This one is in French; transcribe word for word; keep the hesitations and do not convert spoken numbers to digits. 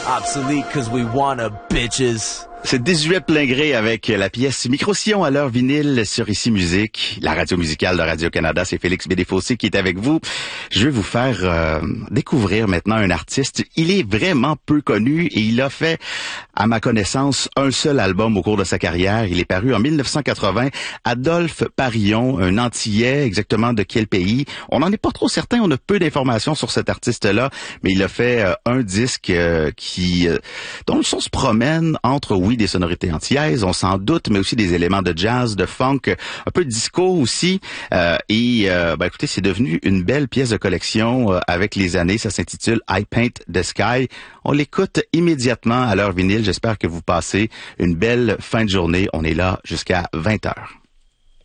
Obsolete cause we wanna bitches. C'est dix-huit plein gré avec la pièce Micro-Sillon à l'heure vinyle sur Ici Musique, la radio musicale de Radio-Canada. C'est Félix Bédéfossé qui est avec vous. Je vais vous faire euh, découvrir maintenant un artiste. Il est vraiment peu connu et il a fait, à ma connaissance, un seul album au cours de sa carrière. Il est paru en mille neuf cent quatre-vingts. Adolphe Parillon, un Antillais, exactement de quel pays? On n'en est pas trop certain, on a peu d'informations sur cet artiste-là, mais il a fait euh, un disque euh, qui, euh, dont le son se promène entre, oui, des sonorités antillaises, on s'en doute, mais aussi des éléments de jazz, de funk, un peu de disco aussi. Euh, et euh, ben, écoutez, c'est devenu une belle pièce de collection euh, avec les années. Ça s'intitule I Paint the Sky. On l'écoute immédiatement à l'heure vinyle. J'espère que vous passez une belle fin de journée. On est là jusqu'à vingt heures.